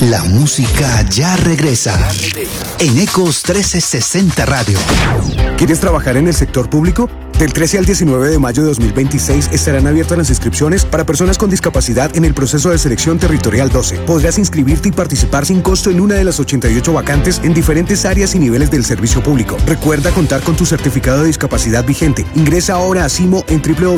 La música ya regresa en Ecos 1360 Radio. ¿Quieres trabajar en el sector público? Del 13 al 19 de mayo de 2026 estarán abiertas las inscripciones para personas con discapacidad en el proceso de selección territorial 12. Podrás inscribirte y participar sin costo en una de las 88 vacantes en diferentes áreas y niveles del servicio público. Recuerda contar con tu certificado de discapacidad vigente. Ingresa ahora a Simo en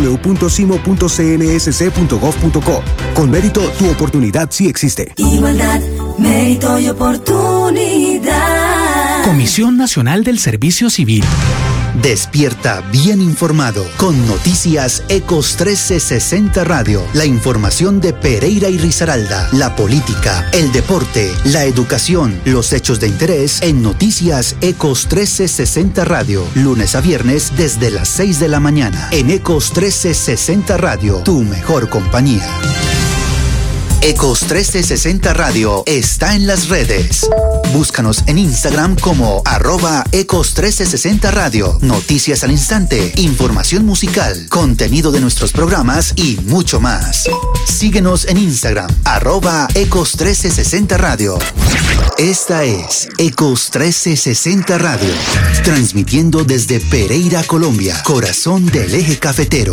www.simo.cnsc.gov.co. Con mérito, tu oportunidad sí existe. Igualdad, mérito y oportunidad. Comisión Nacional del Servicio Civil. Despierta bien informado con noticias Ecos 1360 Radio. La información de Pereira y Risaralda, la política, el deporte, la educación, los hechos de interés en noticias Ecos 1360 Radio. Lunes a viernes desde las 6 de la mañana en Ecos 1360 Radio, tu mejor compañía. Ecos 1360 Radio está en las redes. Búscanos en Instagram como @Ecos1360 Radio. Noticias al instante, información musical, contenido de nuestros programas y mucho más. Síguenos en Instagram @Ecos1360 Radio. Esta es Ecos 1360 Radio, transmitiendo desde Pereira, Colombia, corazón del eje cafetero.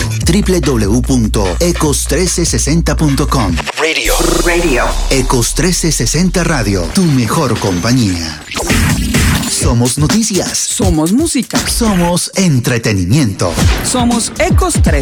www.ecos1360.com. Radio. Ecos 1360 Radio, tu mejor compañía. Somos noticias. Somos música. Somos entretenimiento. Somos Ecos 1360.